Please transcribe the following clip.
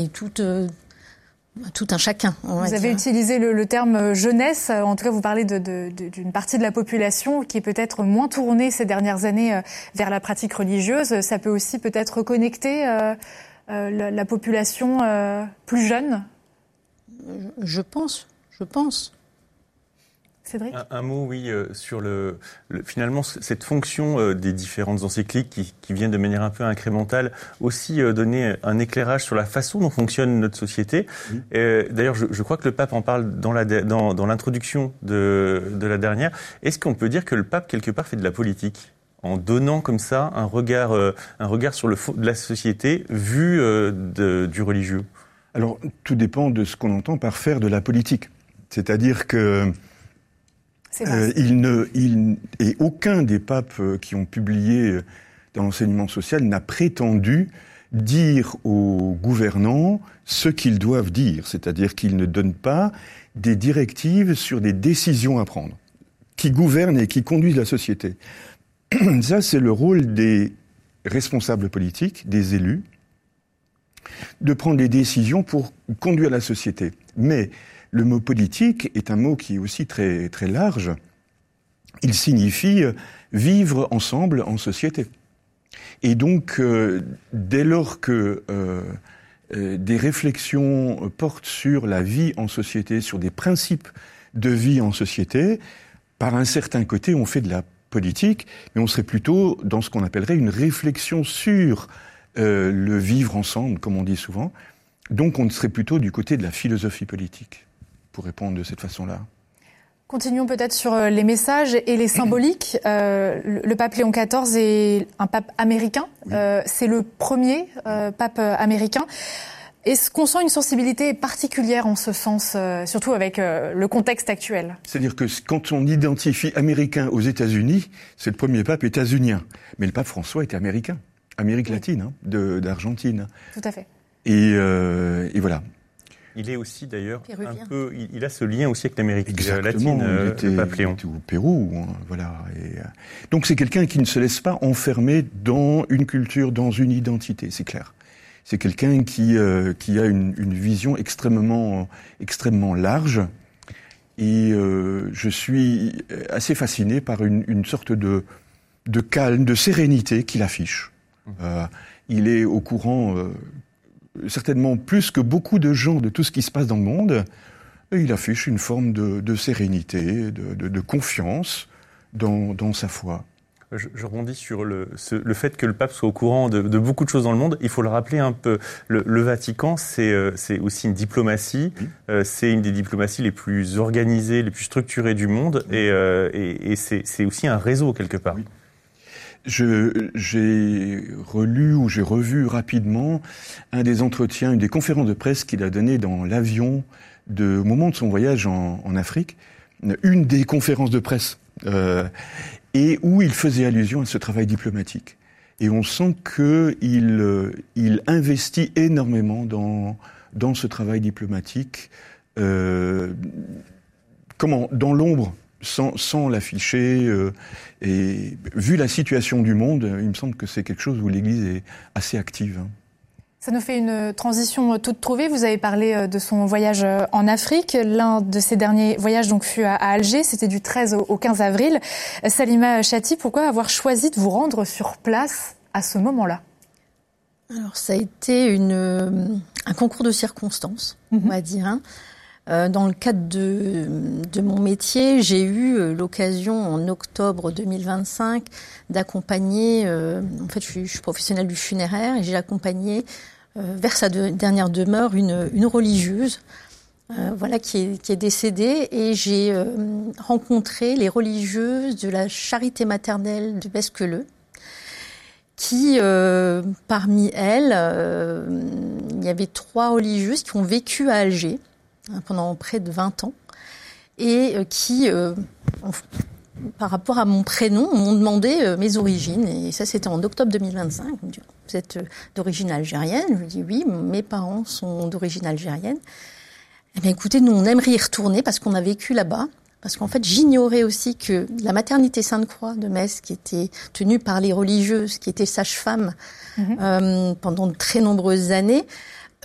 Et tout un chacun. Vous avez utilisé le terme jeunesse. En tout cas, vous parlez d'une partie de la population qui est peut-être moins tournée ces dernières années vers la pratique religieuse. Ça peut aussi peut-être reconnecter la population plus jeune. Je pense. Cédric ? Un mot, oui, sur finalement cette fonction des différentes encycliques qui viennent de manière un peu incrémentale aussi donner un éclairage sur la façon dont fonctionne notre société. Oui. D'ailleurs, je crois que le pape en parle dans l'introduction de la dernière. Est-ce qu'on peut dire que le pape, quelque part, fait de la politique en donnant comme ça un regard sur le fond de la société vu du religieux ? Alors, tout dépend de ce qu'on entend par faire de la politique. C'est-à-dire que et aucun des papes qui ont publié dans l'enseignement social n'a prétendu dire aux gouvernants ce qu'ils doivent dire. C'est-à-dire qu'ils ne donnent pas des directives sur des décisions à prendre, qui gouvernent et qui conduisent la société. Ça, c'est le rôle des responsables politiques, des élus, de prendre des décisions pour conduire la société. Mais le mot politique est un mot qui est aussi très, très large. Il signifie vivre ensemble en société. Et donc, dès lors que des réflexions portent sur la vie en société, sur des principes de vie en société, par un certain côté, on fait de la politique, mais on serait plutôt dans ce qu'on appellerait une réflexion sur le vivre ensemble, comme on dit souvent. Donc, on serait plutôt du côté de la philosophie politique, pour répondre de cette façon-là. Continuons peut-être sur les messages et les symboliques. Le pape Léon XIV est un pape américain. Oui. C'est le premier pape américain. Est-ce qu'on sent une sensibilité particulière en ce sens, surtout avec le contexte actuel ? C'est-à-dire que quand on identifie américain aux États-Unis, c'est le premier pape états-unien. Mais le pape François était américain, Amérique latine, d'Argentine. Tout à fait. Et voilà. Il est aussi d'ailleurs un peu, il a ce lien aussi avec l'Amérique latine, le pape Léon. Il était au Pérou, voilà. Donc c'est quelqu'un qui ne se laisse pas enfermer dans une culture, dans une identité, c'est clair. C'est quelqu'un qui a une vision extrêmement large. Et je suis assez fasciné par une sorte de calme, de sérénité qu'il affiche. Il est au courant certainement plus que beaucoup de gens de tout ce qui se passe dans le monde. Et il affiche une forme de sérénité, de confiance dans sa foi. Je rebondis sur le fait que le pape soit au courant de beaucoup de choses dans le monde. Il faut le rappeler un peu. Le Vatican, c'est aussi une diplomatie. C'est une des diplomaties les plus organisées, les plus structurées du monde. Et c'est aussi un réseau, quelque part. Oui. J'ai relu ou j'ai revu rapidement un des entretiens, une des conférences de presse qu'il a donné dans l'avion au moment de son voyage en Afrique. Une des conférences de presse. Et où il faisait allusion à ce travail diplomatique. Et on sent qu'il investit énormément dans ce travail diplomatique, dans l'ombre, sans l'afficher. Et vu la situation du monde, il me semble que c'est quelque chose où l'Église est assez active. Ça nous fait une transition toute trouvée. Vous avez parlé de son voyage en Afrique. L'un de ses derniers voyages donc fut à Alger. C'était du 13 au 15 avril. Salima Chatti, pourquoi avoir choisi de vous rendre sur place à ce moment-là ? Alors, ça a été un concours de circonstances, on va dire. Dans le cadre de mon métier, j'ai eu l'occasion en octobre 2025 d'accompagner, en fait je suis professionnelle du funéraire et j'ai accompagné vers sa dernière demeure une religieuse qui est décédée, et j'ai rencontré les religieuses de la charité maternelle de Besqueleux, qui, parmi elles, il y avait 3 religieuses qui ont vécu à Alger pendant près de 20 ans, et qui, par rapport à mon prénom, m'ont demandé mes origines. Et ça, c'était en octobre 2025. Ils m'ont dit, vous êtes d'origine algérienne ? Je lui ai dit oui, mes parents sont d'origine algérienne. Eh bien, écoutez, nous, on aimerait y retourner parce qu'on a vécu là-bas. Parce qu'en fait, j'ignorais aussi que la maternité Sainte-Croix de Metz, qui était tenue par les religieuses, qui étaient sages-femmes pendant de très nombreuses années,